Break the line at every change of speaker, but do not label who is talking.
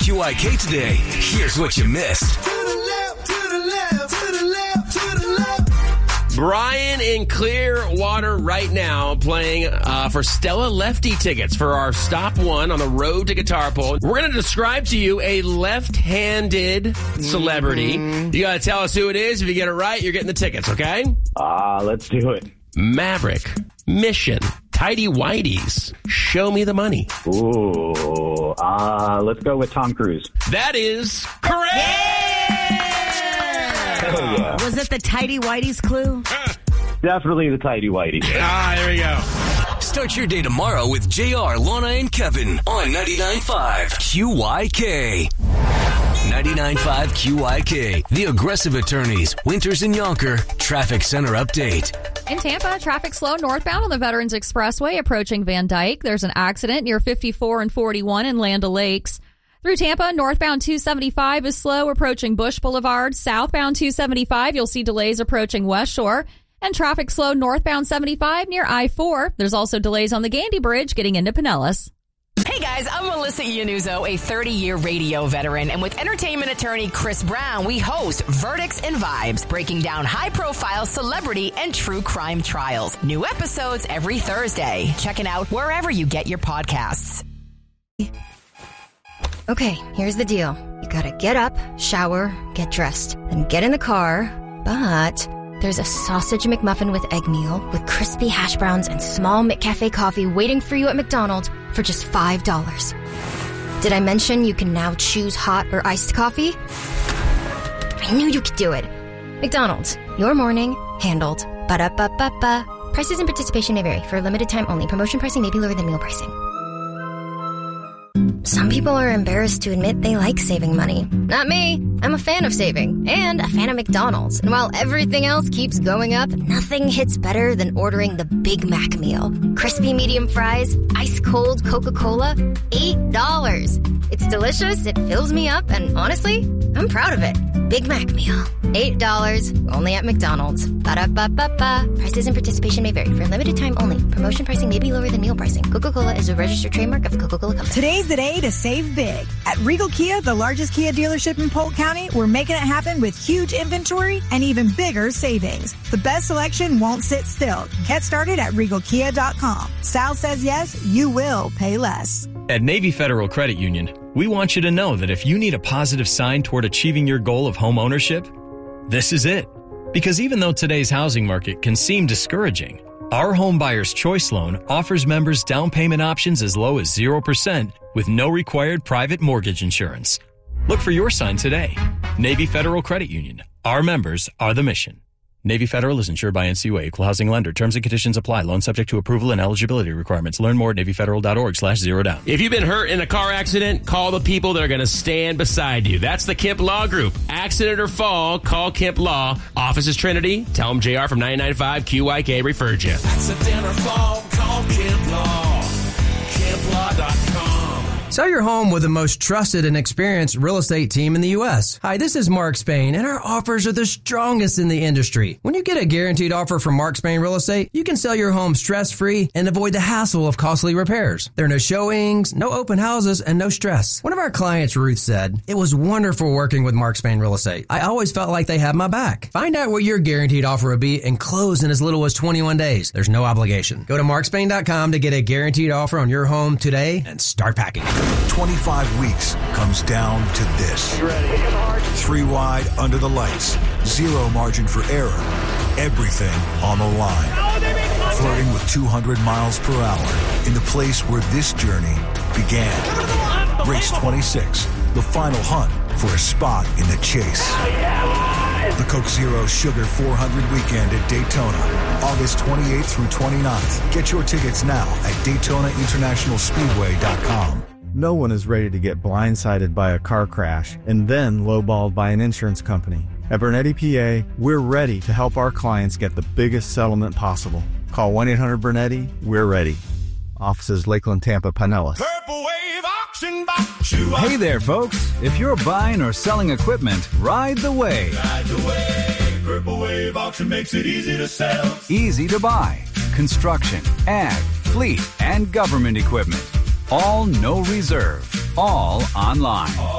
QIK today. Here's what you missed.
Brian in Clearwater right now playing for Stella Lefty tickets for our Stop 1 on the Road to Guitar Pole. We're going to describe to you a left-handed celebrity. You got to tell us who it is. If you get it right, you're getting the tickets, okay?
Let's do it.
Maverick, Mission, Tidy Whities, Show Me the Money.
Ooh, let's go with Tom Cruise.
That is correct!
Hell yeah.
Was it the Tidy Whities clue?
Definitely the Tidy Whities.
There we go.
Start your day tomorrow with JR, Lana, and Kevin on 99.5 QYK. 99.5 QYK. The Aggressive Attorneys, Winters and Yonker, Traffic Center Update.
In Tampa, traffic slow northbound on the Veterans Expressway approaching Van Dyke. There's an accident near 54 and 41 in Land O'Lakes. Through Tampa, northbound 275 is slow approaching Bush Boulevard. Southbound 275, you'll see delays approaching West Shore. And traffic slow northbound 75 near I-4. There's also delays on the Gandy Bridge getting into Pinellas.
Hey guys, I'm Melissa Iannuzzo, a 30-year radio veteran, and with entertainment attorney Chris Brown, we host Verdicts and Vibes, breaking down high-profile celebrity and true crime trials. New episodes every Thursday. Check it out wherever you get your podcasts.
Okay, here's the deal. You gotta get up, shower, get dressed, then get in the car, but there's a sausage McMuffin with egg meal with crispy hash browns and small McCafe coffee waiting for you at McDonald's for just $5. Did I mention you can now choose hot or iced coffee? I knew you could do it. McDonald's, your morning, handled. Ba-da-ba-ba-ba. Prices and participation may vary. For a limited time only. Promotion pricing may be lower than meal pricing. Some people are embarrassed to admit they like saving money. Not me. I'm a fan of saving and a fan of McDonald's. And while everything else keeps going up, nothing hits better than ordering the Big Mac meal. Crispy medium fries, ice cold Coca-Cola, $8. It's delicious, it fills me up, and honestly, I'm proud of it. Big Mac meal. $8, only at McDonald's. Ba-da-ba-ba-ba. Prices and participation may vary. For a limited time only. Promotion pricing may be lower than meal pricing. Coca-Cola is a registered trademark of the Coca-Cola Company.
Today's the day to save big. At Regal Kia, the largest Kia dealership in Polk County, we're making it happen with huge inventory and even bigger savings. The best selection won't sit still. Get started at RegalKia.com. Sal says yes, you will pay less.
At Navy Federal Credit Union, we want you to know that if you need a positive sign toward achieving your goal of home ownership, this is it. Because even though today's housing market can seem discouraging, our Home Buyer's Choice Loan offers members down payment options as low as 0% with no required private mortgage insurance. Look for your sign today. Navy Federal Credit Union. Our members are the mission. Navy Federal is insured by NCUA, Equal Housing Lender. Terms and conditions apply. Loan subject to approval and eligibility requirements. Learn more at NavyFederal.org/zerodown.
If you've been hurt in a car accident, call the people that are going to stand beside you. That's the Kemp Law Group. Accident or fall, call Kemp Law. Office is Trinity. Tell them JR from 99.5 QYK referred you.
Accident or fall, call Kemp Law. KempLaw.com.
Sell your home with the most trusted and experienced real estate team in the U.S. Hi, this is Mark Spain, and our offers are the strongest in the industry. When you get a guaranteed offer from Mark Spain Real Estate, you can sell your home stress-free and avoid the hassle of costly repairs. There are no showings, no open houses, and no stress. One of our clients, Ruth, said, "It was wonderful working with Mark Spain Real Estate. I always felt like they had my back." Find out what your guaranteed offer would be and close in as little as 21 days. There's no obligation. Go to markspain.com to get a guaranteed offer on your home today and start packing.
25 weeks comes down to this.
You ready?
3 wide under the lights. Zero margin for error. Everything on the line. Flirting with 200 miles per hour in the place where this journey began. Race 26, the final hunt for a spot in the chase. The Coke Zero Sugar 400 weekend at Daytona, August 28th through 29th. Get your tickets now at DaytonaInternationalSpeedway.com.
No one is ready to get blindsided by a car crash and then lowballed by an insurance company. At Bernetti PA, we're ready to help our clients get the biggest settlement possible. Call 1-800-BERNETTI. We're ready. Offices Lakeland, Tampa, Pinellas.
Purple Wave Auction Box.
Hey there, folks. If you're buying or selling equipment, ride the wave.
Ride the wave. Purple Wave Auction makes it easy to sell.
Easy to buy. Construction, ag, fleet, and government equipment. All no reserve. All online.